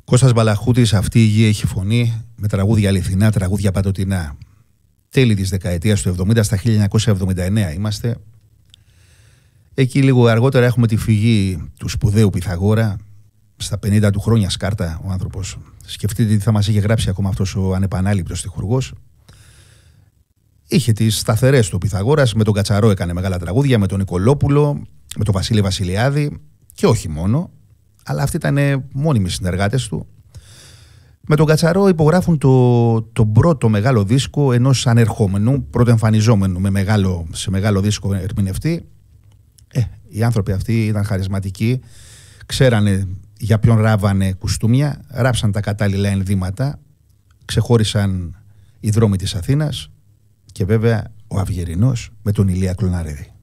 Κώστας Μπαλαχούτης, αυτή η γη έχει φωνή, με τραγούδια αληθινά, τραγούδια παντοτινά. Τέλη της δεκαετίας του 70, στα 1979 είμαστε. Εκεί λίγο αργότερα έχουμε τη φυγή του σπουδαίου Πυθαγόρα, στα 50 του χρόνια σκάρτα ο άνθρωπος. Σκεφτείτε τι θα μας είχε γράψει ακόμα αυτός ο ανεπανάληπτος τυχουργός. Είχε τις σταθερές του Πυθαγόρας, με τον Κατσαρό έκανε μεγάλα τραγούδια, με τον Νικολόπουλο, με τον Βασίλη Βασιλιάδη και όχι μόνο, αλλά αυτοί ήταν μόνιμοι συνεργάτες του. Με τον Κατσαρό υπογράφουν τον πρώτο μεγάλο δίσκο ενός ανερχόμενου, πρωτοεμφανιζόμενου σε μεγάλο δίσκο ερμηνευτή. Οι άνθρωποι αυτοί ήταν χαρισματικοί, ξέρανε για ποιον ράβανε κουστούμια, ράψαν τα κατάλληλα ενδύματα, ξεχώρισαν οι δρόμοι της Αθήνας και βέβαια ο Αυγερινός με τον Ηλία Κλωναρίδη.